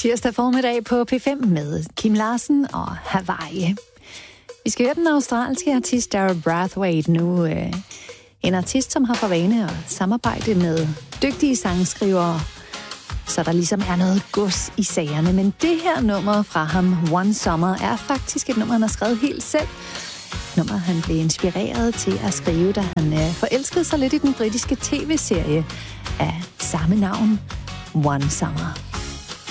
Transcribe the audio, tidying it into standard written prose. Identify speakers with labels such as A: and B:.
A: Tirsdag formiddag på P5 med Kim Larsen og Hawaii. Vi skal høre den australske artist Dara Brathwaite nu. En artist, som har for vane at samarbejde med dygtige sangskrivere, så der ligesom er noget gods i sagerne. Men det her nummer fra ham, One Summer, er faktisk et nummer, han har skrevet helt selv. Nummer, han blev inspireret til at skrive, da han forelskede sig lidt i den britiske tv-serie af samme navn, One Summer.